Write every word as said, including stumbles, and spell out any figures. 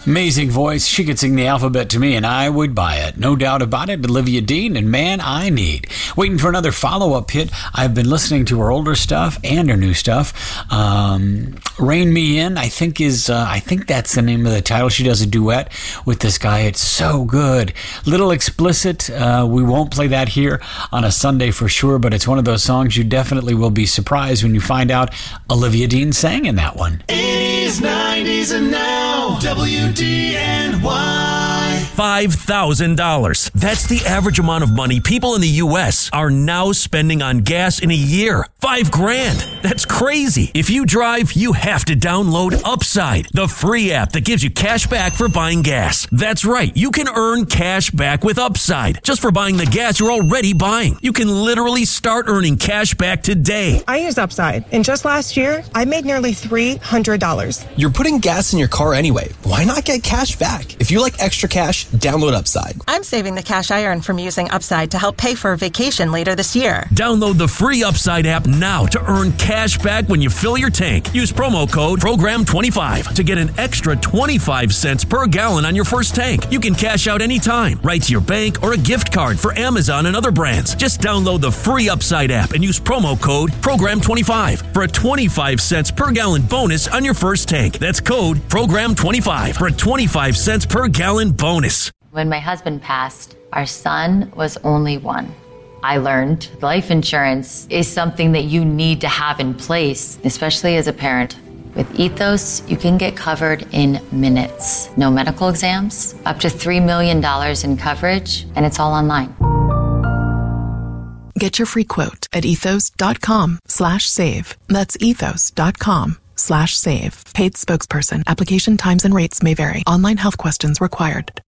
Amazing voice. She could sing the alphabet to me and I would buy it. No doubt about it. Olivia Dean and Man I Need. Waiting for another follow-up hit. I've been listening to her older stuff and her new stuff. Um, Rein Me In, I think is, uh, I think that's the name of the title. She does a duet with this guy. It's so good. Little explicit. Uh, we won't play that here on a Sunday for sure, but it's one of those songs you definitely will be surprised when you find out Olivia Dean sang in that one. eighties, nineties, and now W D N Y. five thousand dollars. That's the average amount of money people in the U S are now spending on gas in a year. Five grand. That's crazy. If you drive, you have to download Upside, the free app that gives you cash back for buying gas. That's right. You can earn cash back with Upside just for buying the gas you're already buying. You can literally start earning cash back today. I use Upside, and just last year, I made nearly three hundred dollars. You're putting gas in your car anyway. Why not get cash back? If you like extra cash, download Upside. I'm saving the cash I earn from using Upside to help pay for a vacation later this year. Download the free Upside app now to earn cash back when you fill your tank. Use promo code program twenty-five to get an extra twenty-five cents per gallon on your first tank. You can cash out anytime, right to your bank or a gift card for Amazon and other brands. Just download the free Upside app and use promo code program twenty-five for a twenty-five cents per gallon bonus on your first tank. That's code program twenty-five for a twenty-five cents per gallon bonus. When my husband passed, our son was only one. I learned life insurance is something that you need to have in place, especially as a parent. With Ethos, you can get covered in minutes. No medical exams, up to three million dollars in coverage, and it's all online. Get your free quote at ethos.com slash save. That's ethos.com slash save. Paid spokesperson. Application times and rates may vary. Online health questions required.